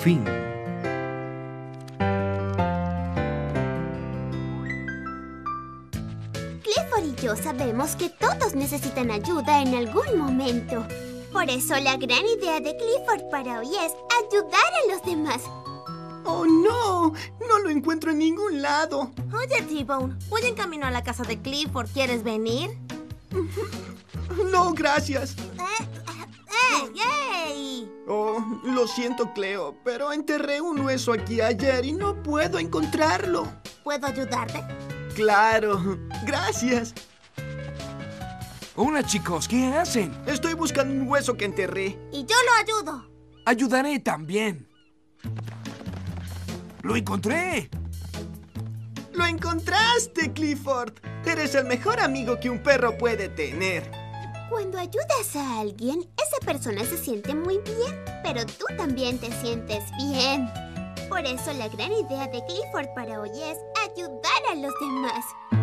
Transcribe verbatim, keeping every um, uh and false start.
Fin. Clifford y yo sabemos que todos necesitan ayuda en algún momento. Por eso la gran idea de Clifford para hoy es ayudar a los demás. ¡Oh, no! No lo encuentro en ningún lado. Oye, T-Bone, voy en camino a la casa de Clifford. ¿Quieres venir? No, gracias. ¡Eh! ¡Eh! ¡Yay! Oh, lo siento, Cleo, pero enterré un hueso aquí ayer y no puedo encontrarlo. ¿Puedo ayudarte? Claro, gracias. Hola, chicos, ¿qué hacen? Estoy buscando un hueso que enterré. Y yo lo ayudo. Ayudaré también. ¡Lo encontré! ¡Lo encontraste, Clifford! Eres el mejor amigo que un perro puede tener. Cuando ayudas a alguien, esa persona se siente muy bien, pero tú también te sientes bien. Por eso la gran idea de Clifford para hoy es ayudar a los demás.